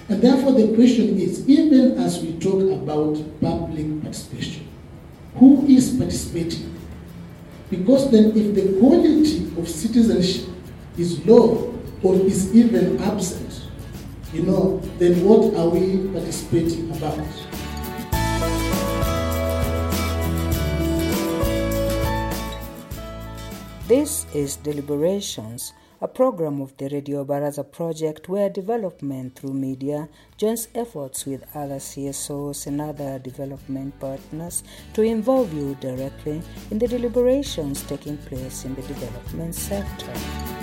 And therefore the question is, even as we talk about public participation, who is participating? Because then if the quality of citizenship is low or is even absent, then what are we participating about? This is Deliberations, a program of the Radio Baraza project where development through media joins efforts with other CSOs and other development partners to involve you directly in the deliberations taking place in the development sector.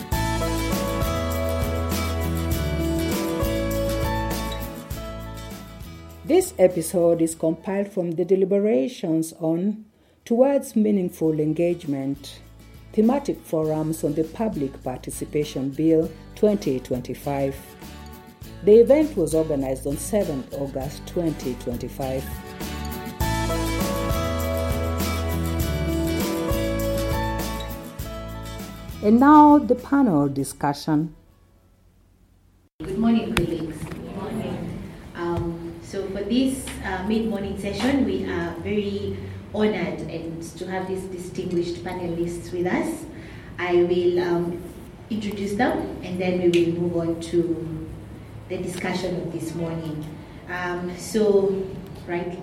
This episode is compiled from the deliberations on Towards Meaningful Engagement, thematic forums on the Public Participation Bill 2025. The event was organized on 7th August 2025. And now the panel discussion. Good morning, colleagues. Good morning. So for this mid-morning session, we are very honored and to have these distinguished panelists with us. I will introduce them and then we will move on to the discussion of this morning. Right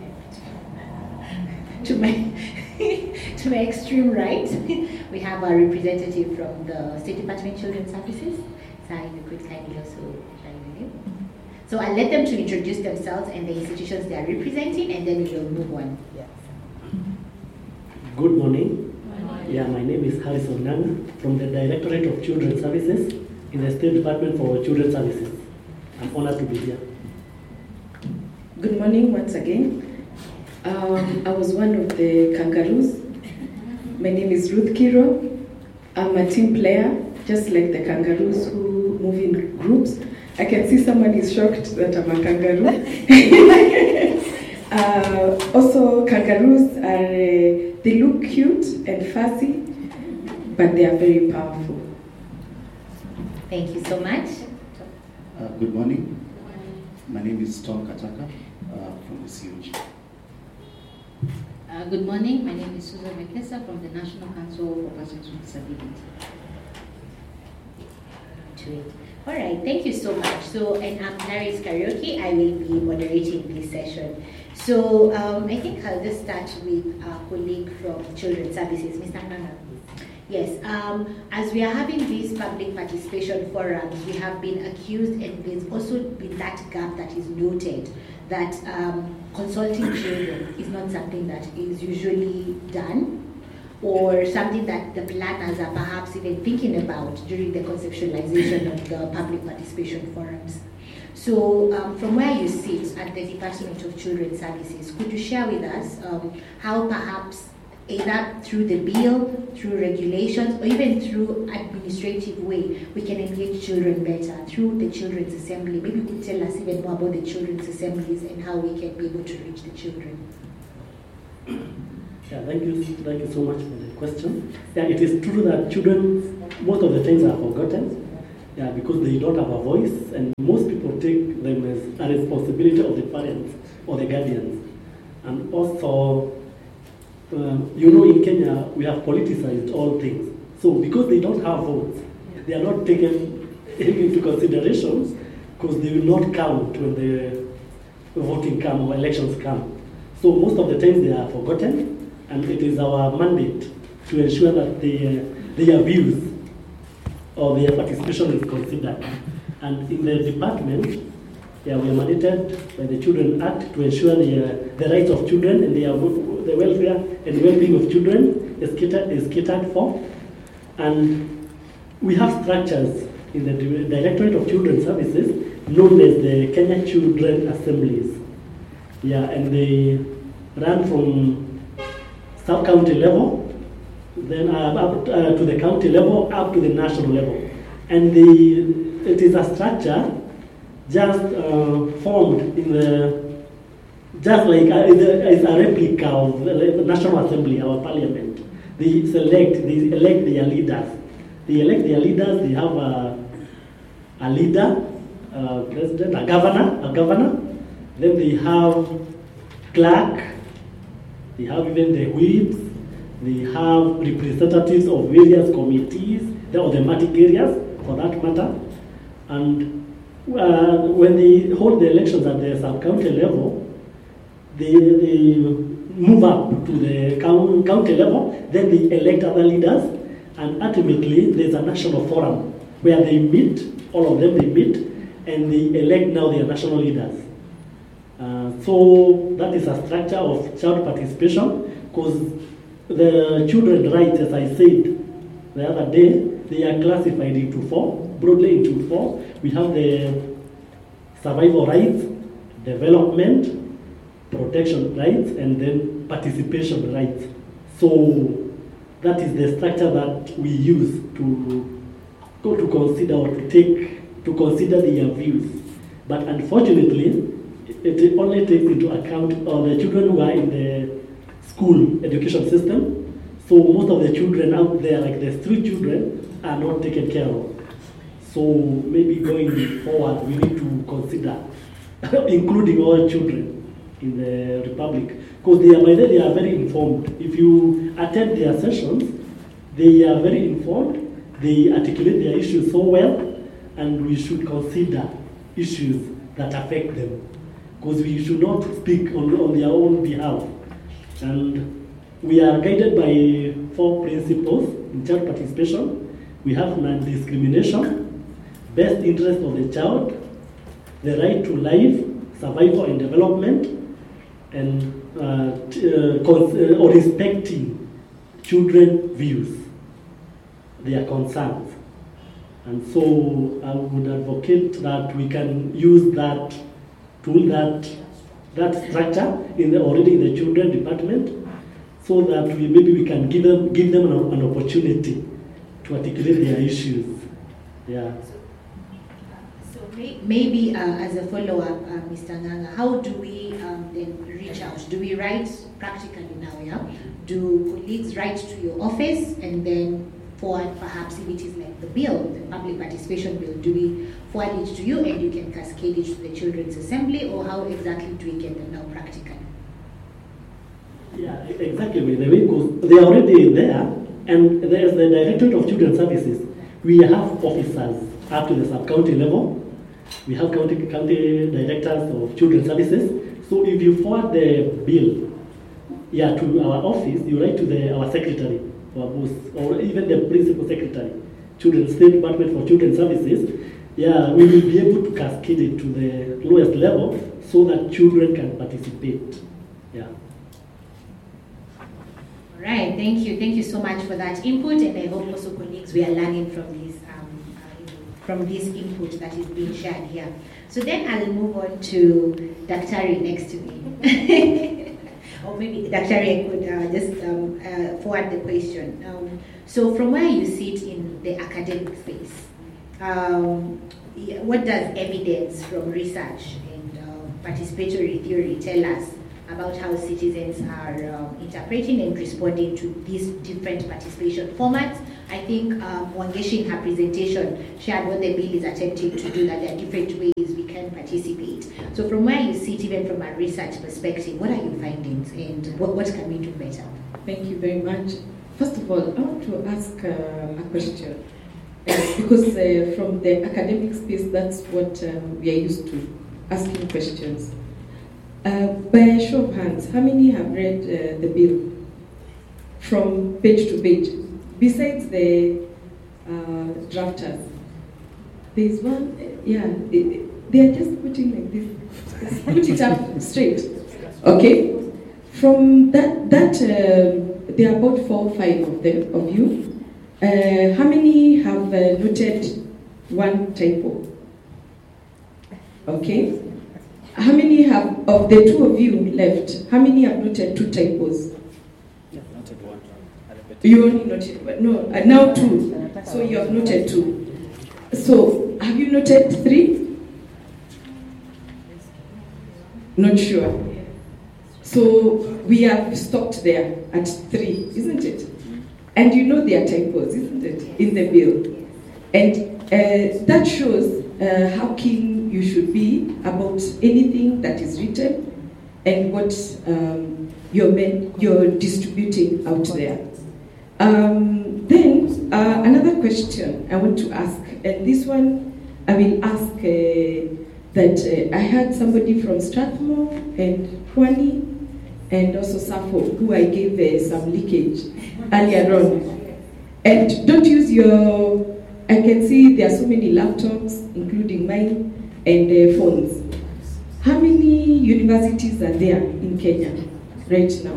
to my extreme right, we have our representative from the State Department Children's Services. So if you could kindly also share your name. So I'll let them to introduce themselves and the institutions they are representing, and then we will move on. Yeah. Good morning. Yeah, my name is Harrison Nang from the Directorate of Children's Services in the State Department for Children's Services. I'm honored to be here. Good morning once again. I was one of the kangaroos. My name is Ruth Kiro. I'm a team player, just like the kangaroos who move in groups. I can see someone is shocked that I'm a kangaroo. Also, kangaroos are, they look cute and fussy, but they are very powerful. Thank you so much. Good morning. My name is Tom Kataka from the CUG. Good morning. My name is Susan Mekesa from the National Council for Persons with Disability. All right, thank you so much. So, and I'm Clarice Karaoke. I will be moderating this session. So, I think I'll just start with our colleague from Children's Services, Mr. Nana. Yes, as we are having these public participation forums, we have been accused, and there's also been that gap that is noted, that consulting children is not something that is usually done, or something that the planners are perhaps even thinking about during the conceptualization of the public participation forums. So from where you sit at the Department of Children's Services, could you share with us how perhaps either through the bill, through regulations, or even through administrative way, we can engage children better through the Children's Assembly? Maybe you could tell us even more about the Children's Assemblies and how we can be able to reach the children. Yeah, thank you so much for the question. Yeah, it is true that children, most of the things are forgotten. Yeah, because they don't have a voice, and most people take them as a responsibility of the parents or the guardians. And also, in Kenya, we have politicized all things. So because they don't have votes, they are not taken into consideration because they will not count when the voting comes or elections come. So most of the times they are forgotten, and it is our mandate to ensure that their views or their participation is considered. And in the department, we are mandated by the Children Act to ensure the rights of children and the welfare and well-being of children is catered for. And we have structures in the Directorate of Children's Services known as the Kenya Children Assemblies. Yeah, and they run from sub-county level, then up to the county level, up to the national level. And it is a structure just formed just like it's a replica of the National Assembly, our parliament. They elect their leaders. They elect their leaders, they have a leader, president, a governor. Then they have clerk. They have even the whips. They have representatives of various committees, or thematic areas for that matter. And when they hold the elections at the sub-county level, they move up to the county level, then they elect other leaders, and ultimately there's a national forum where they meet, all of them they meet, and they elect now their national leaders. So that is a structure of child participation, because the children's rights, as I said the other day, they are classified into broadly into four. We have the survival rights, development, protection rights, and then participation rights. So that is the structure that we use to consider or to consider their views. But unfortunately, it only takes into account the children who are in the school education system. So most of the children out there, like the street children, are not taken care of. So maybe going forward, we need to consider including all children in the Republic, because they are very informed. If you attend their sessions, they are very informed. They articulate their issues so well, and we should consider issues that affect them, because we should not speak on their own behalf. And we are guided by 4 principles in child participation. We have non-discrimination, best interest of the child, the right to life, survival and development, and respecting children's views, their concerns. And so I would advocate that we can use that tool, that structure already in the children department, so that we can give them an opportunity to articulate their issues. Yeah. So maybe as a follow-up, Mr. Nganga, how do we then reach out? Do we write practically now? Yeah. Do colleagues write to your office and then forward, perhaps if it is like the bill, the public participation bill, do we forward it to you and you can cascade it to the Children's Assembly, or how exactly do we get them now practically? Yeah, exactly. The way goes, they are already there, and there's the Directorate of Children's Services. We have officers up to the sub-county level. We have county directors of children's services. So if you forward the bill, to our office, you write to our secretary, our boss, or even the principal secretary, Children's State Department for Children's Services. Yeah, we will be able to cascade it to the lowest level so that children can participate. Yeah. All right, thank you so much for that input, and I hope also colleagues we are learning from this input that is being shared here. So then I'll move on to Daktari next to me. Or maybe Daktari could just forward the question. So from where you sit in the academic space, what does evidence from research and participatory theory tell us about how citizens are interpreting and responding to these different participation formats? I think Wangeshi in her presentation shared what the bill is attempting to do, that there are different ways we can participate. So from where you sit, even from a research perspective, what are your findings and what can we do better? Thank you very much. First of all, I want to ask a question. Because from the academic space, that's what we are used to, asking questions. By a show of hands, how many have read the bill from page to page? Besides the drafters, there's one, they are just putting like this, put it up straight, okay? From that there are about 4 or 5 of you. How many have noted one typo? Okay. How many have, of the 2 of you left, how many have noted 2 typos? Noted 1. You only noted 1. No, now 2. So you have noted 2. So have you noted 3? Not sure. So we have stopped there at 3, isn't it? And you know there are typos, isn't it, in the bill? And that shows how keen you should be about anything that is written and what you're distributing out there. Then another question I want to ask, and this one I will ask that I had somebody from Strathmore and Pwani and also Suffolk who I gave some leakage earlier on. And don't use your, I can see there are so many laptops, including mine, and phones. How many universities are there in Kenya right now?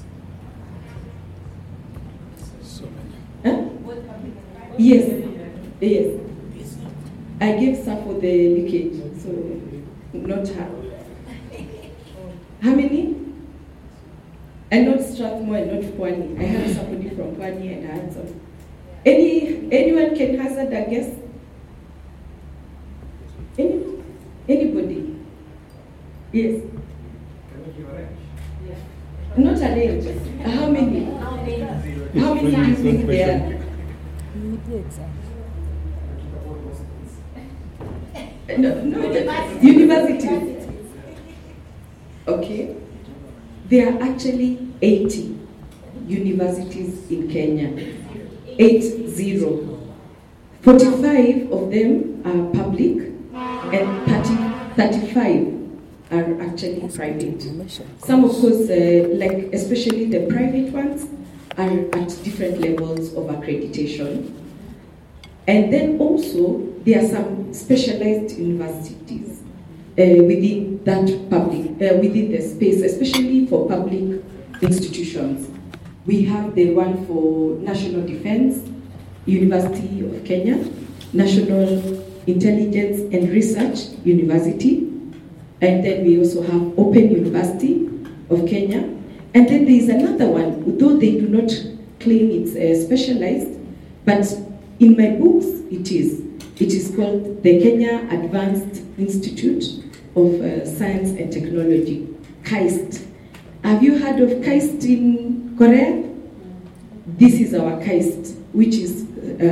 So many. Huh? Yes, yes. I gave Safo the leakage, so not her. How many? And not Strathmore and not Pwani. I have somebody from Pwani and I had some. Anyone can hazard a guess? Anybody? Yes. Not a range. How many? How many do you think there are? No, universities. Okay. There are actually 80 universities in Kenya. 80. 45 of them are public and 35 are actually private. Some, of course, like especially the private ones, are at different levels of accreditation. And then also, there are some specialized universities within that public, within the space, especially for public institutions. We have the one for National Defense, University of Kenya, National Intelligence and Research University, and then we also have Open University of Kenya. And then there is another one, though they do not claim it's specialized, but in my books it is. It is called the Kenya Advanced Institute of Science and Technology, KAIST. Have you heard of KAIST in Korea? This is our KAIST, which is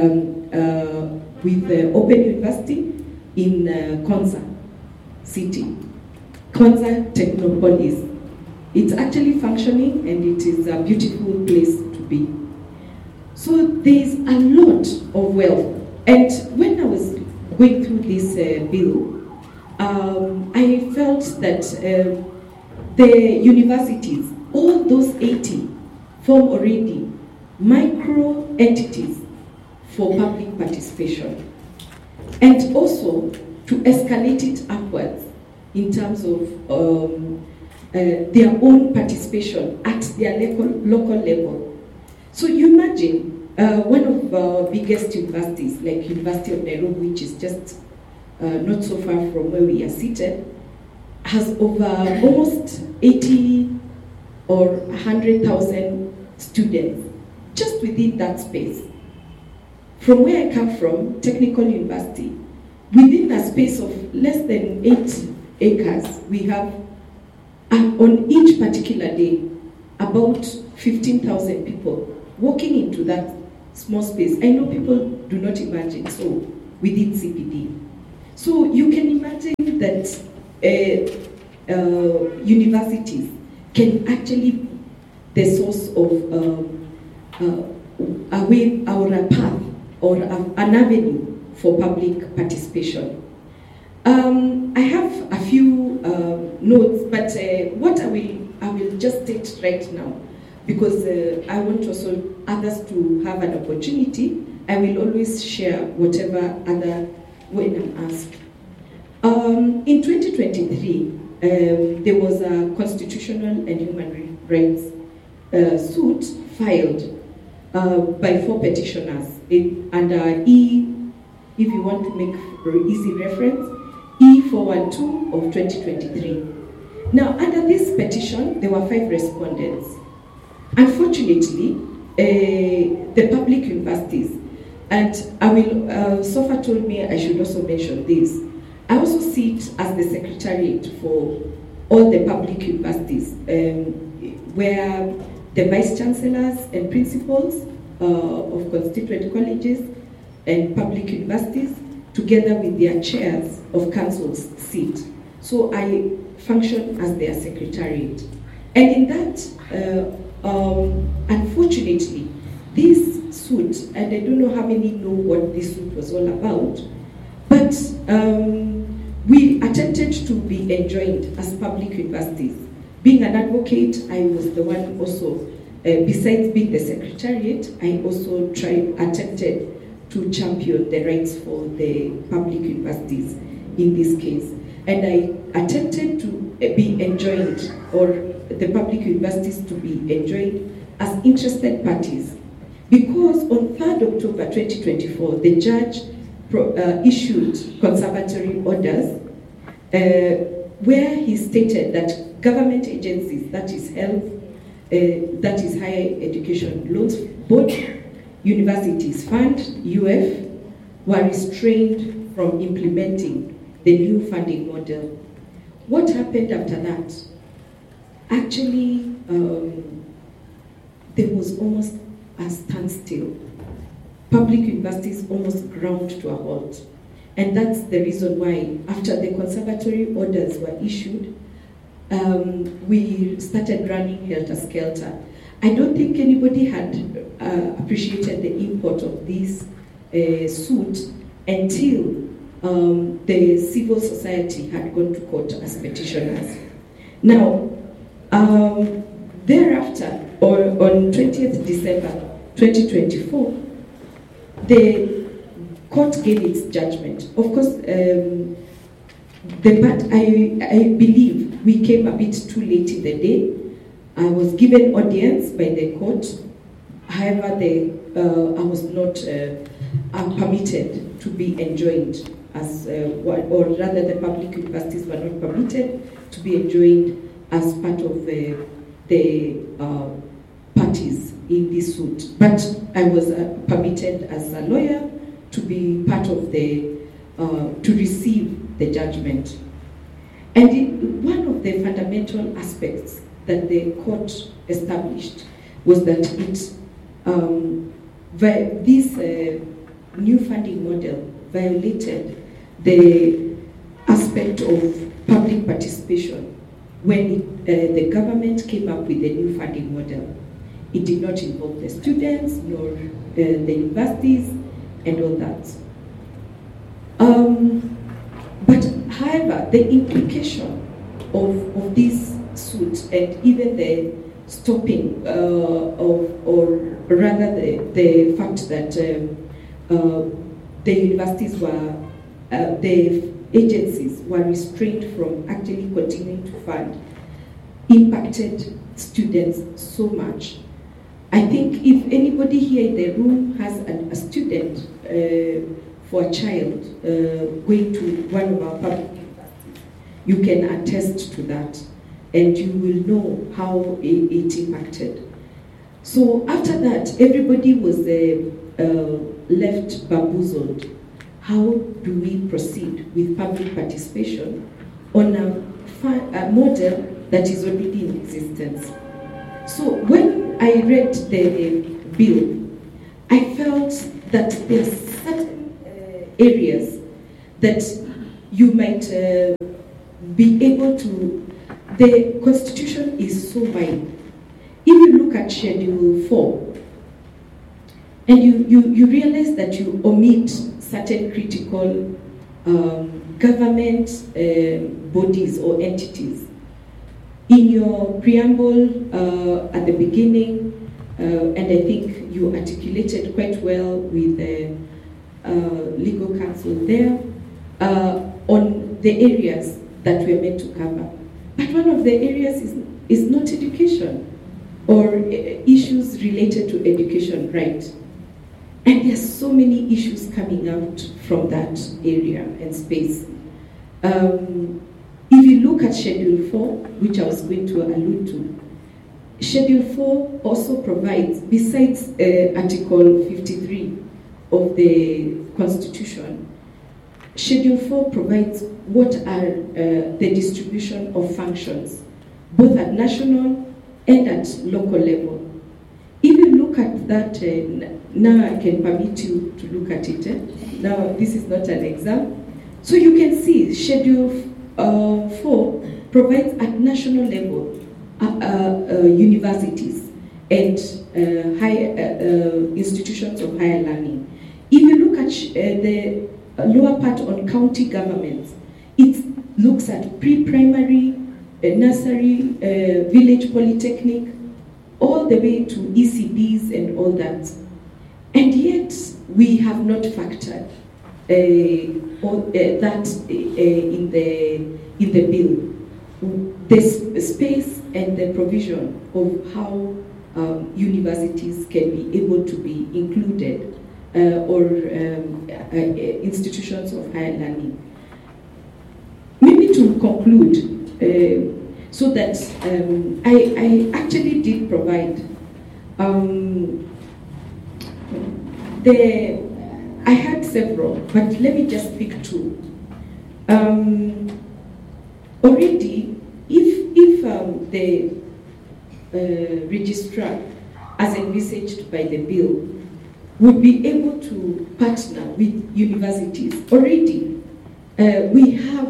with the Open University in Konza City, Konza Technopolis. It's actually functioning and it is a beautiful place to be. So there's a lot of wealth. And when I was going through this bill, I felt that the universities, all those 80, form already micro entities for public participation. And also to escalate it upwards in terms of their own participation at their local level. So you imagine one of our biggest universities, like University of Nairobi, which is just not so far from where we are seated, has over almost 80 or 100,000 students just within that space. From where I come from, Technical University, within a space of less than 8 acres, we have on each particular day about 15,000 people walking into that small space. I know people do not imagine so within CPD. So you can imagine that universities can actually be the source of a way or a path or an avenue for public participation. I have a few notes, but what I will just state right now, because I want also others to have an opportunity. I will always share whatever other when I'm asked. In 2023, there was a constitutional and human rights suit filed by 4 petitioners under if you want to make easy reference, E412 of 2023. Now, under this petition, there were 5 respondents. Unfortunately, the public universities, and I will, Sofa told me I should also mention this. I also sit as the secretariat for all the public universities, where the vice chancellors and principals of constituent colleges and public universities, together with their chairs of councils sit. So I function as their secretariat. And in that, unfortunately, this suit, and I don't know how many know what this suit was all about, but we attempted to be enjoined as public universities. Being an advocate, I was the one also, besides being the secretariat, I also attempted to champion the rights for the public universities in this case. And I attempted to be enjoined, or the public universities to be enjoined as interested parties. Because on 3rd October 2024, the judge issued conservatory orders where he stated that government agencies, that is health, that is higher education loans board, universities fund, UF, were restrained from implementing the new funding model. What happened after that? Actually, there was almost a standstill. Public universities almost ground to a halt. And that's the reason why, after the conservatory orders were issued, we started running helter-skelter. I don't think anybody had appreciated the import of this suit until the civil society had gone to court as petitioners. Now, thereafter, or on 20th December 2024, the court gave its judgment. Of course, I believe we came a bit too late in the day. I was given audience by the court. However, I was not permitted to be enjoined as, or rather the public universities were not permitted to be enjoined as part of the parties in this suit. But I was permitted as a lawyer to be part of to receive the judgment. And one of the fundamental aspects that the court established was that this new funding model violated the aspect of public participation when the government came up with the new funding model. It did not involve the students nor the universities and all that. But however, the implication of this suit and even the stopping or rather the fact that the universities were, the agencies were restrained from actually continuing to fund impacted students so much. I think if anybody here in the room has a student for a child going to one of our public universities, you can attest to that, and you will know how it impacted. So after that, everybody was left bamboozled. How do we proceed with public participation on a model that is already in existence? So when I read the bill, I felt that there are certain areas that you might be able to. The Constitution is so wide. If you look at Schedule 4, and you realize that you omit certain critical government bodies or entities. In your preamble at the beginning, and I think you articulated quite well with the legal counsel there, on the areas that we are meant to cover. But one of the areas is not education or issues related to education, right? And there's so many issues coming out from that area and space. If you look at Schedule 4, which I was going to allude to, Schedule 4 also provides, besides Article 53 of the Constitution, Schedule 4 provides what are the distribution of functions, both at national and at local level. If you look at that now I can permit you to look at it. Now, this is not an exam. So you can see Schedule 4 provides at national level universities and higher institutions of higher learning. If you look at the lower part on county governments, it looks at pre-primary, nursery, village polytechnic, all the way to ECBs and all that. And yet, we have not factored that in the bill. The space and the provision of how universities can be able to be included or institutions of higher learning. Maybe to conclude, so that I actually did provide I had several, but let me just pick two. Already, if the registrar, as envisaged by the bill, would be able to partner with universities, already we have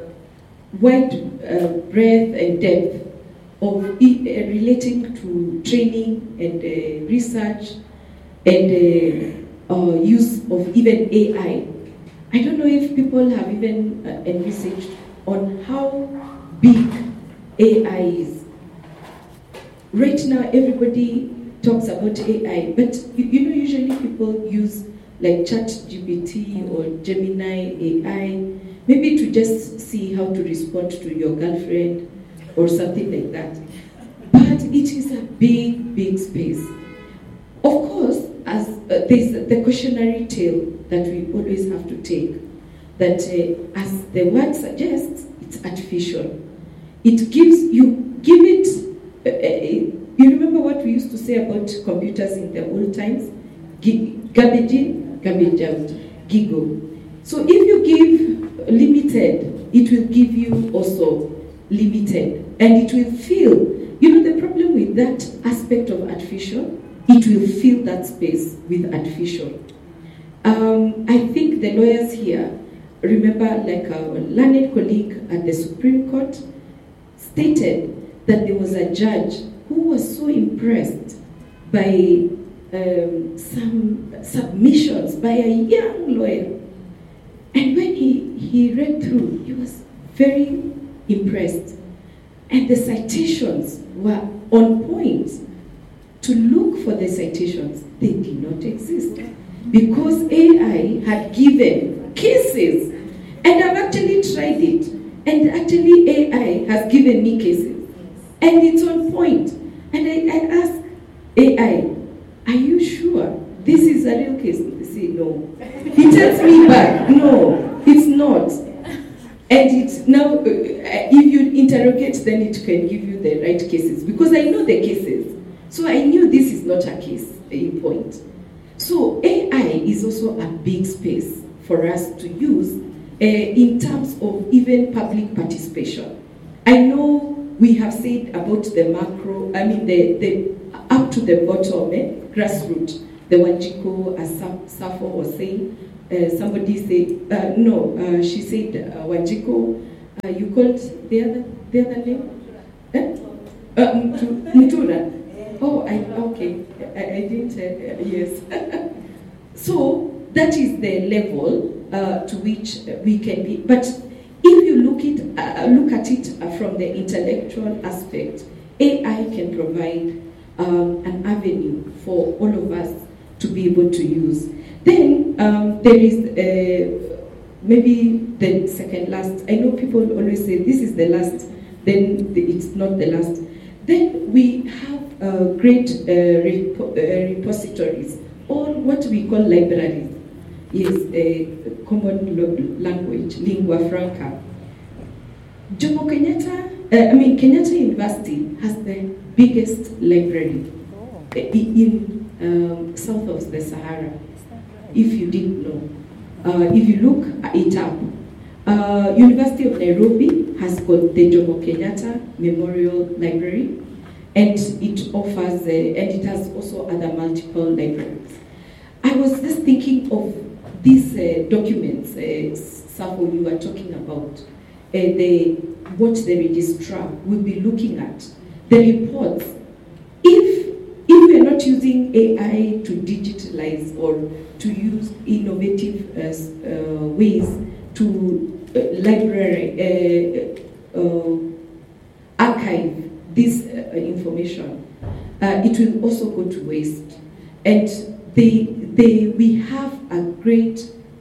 wide breadth and depth of relating to training and research and use of even AI. I don't know if people have even envisaged on how big AI is. Right now, everybody talks about AI, but you know, usually people use like ChatGPT or Gemini AI, maybe to just see how to respond to your girlfriend or something like that. But it is a big, big space. Of course, as there's the cautionary tale that we always have to take, that as the word suggests, it's artificial. It gives, you give it, you remember what we used to say about computers in the old times? Garbage in, garbage out, giggle. So if you give limited, it will give you also limited. And it will fill, you know the problem with that aspect of artificial, it will fill that space with artificial. I think the lawyers here remember, like our learned colleague at the Supreme Court stated that there was a judge who was so impressed by some submissions by a young lawyer. And when he read through, he was very impressed. And the citations were on point. To look for the citations, they did not exist. Because AI had given cases. And I've actually tried it. And actually AI has given me cases. And it's on point. And I asked AI, are you sure this is a real case? They say no. He tells me back, no, it's not. And it's now, if you interrogate, then it can give you the right cases. Because I know the cases. So I knew this is not a case in point. So AI is also a big space for us to use in terms of even public participation. I know we have said about the macro, I mean the up to the bottom, grassroots, the Wanjiko, as Safo was saying. Somebody said, she said Wanjiko, you called the other name? Mutura. Oh, okay. I didn't, yes. So that is the level to which we can be. But if you look at it from the intellectual aspect, AI can provide an avenue for all of us to be able to use. Then there is maybe the second last. I know people always say this is the last, then it's not the last. Then we have great repositories, or what we call libraries. Yes, common language, lingua franca. Jomo Kenyatta, Kenyatta University has the biggest library in south of the Sahara, if you didn't know. If you look it up, University of Nairobi has got the Jomo Kenyatta Memorial Library, and it offers, and it has also other multiple libraries. I was just thinking of these documents, Safo, you were talking about, what the registrar will be looking at, the reports. If we are not using AI to digitalize or to use innovative ways to archive this information, it will also go to waste. And we have a great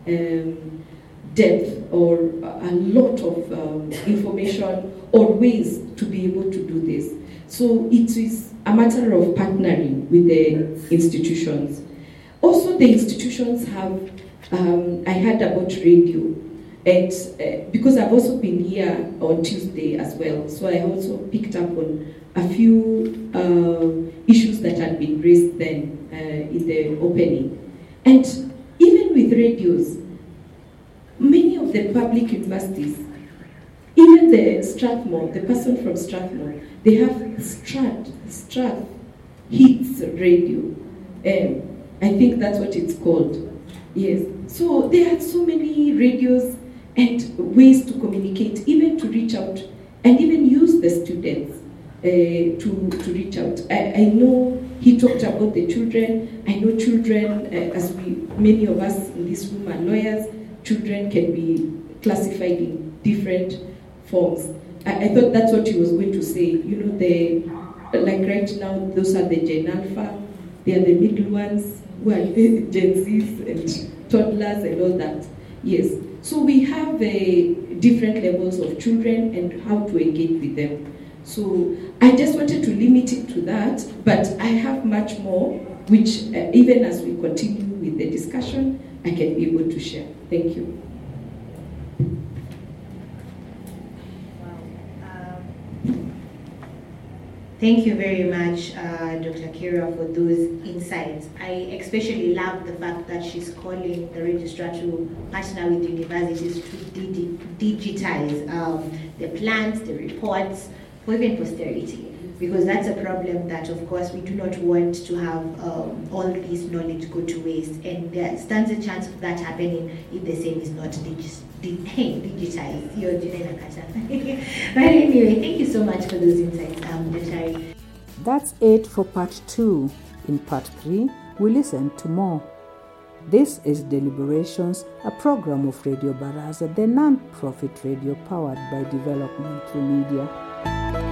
depth or a lot of information or ways to be able to do this. So it is a matter of partnering with the institutions. Also, the institutions have, I heard about radio, and because I've also been here on Tuesday as well, so I also picked up on a few issues that had been raised then in the opening. And even with radios, many of the public universities, even the Strathmore, the person from Strathmore, they have Strath Hits Radio. I think that's what it's called. Yes. So there are so many radios and ways to communicate, even to reach out, and even use the students to reach out. I know he talked about the children. I know children, as many of us in this room are lawyers, children can be classified in different forms. I thought that's what he was going to say. You know, like right now, those are the Gen Alpha, they are the middle ones, who are Gen Zs and toddlers and all that. Yes. So we have different levels of children and how to engage with them. So I just wanted to limit it to that, but I have much more, which even as we continue with the discussion, I can be able to share. Thank you. Thank you very much, Dr. Kira, for those insights. I especially love the fact that she's calling the registrar to partner with universities to digitize the plans, the reports, for even posterity. Because that's a problem that, of course, we do not want to have all this knowledge go to waste. And there stands a chance of that happening if the same is not digitized. But anyway, thank you so much for those insights, Dr. That's it for part 2. In part 3, we listen to more. This is Deliberations, a program of Radio Baraza, the non-profit radio powered by Development Through Media.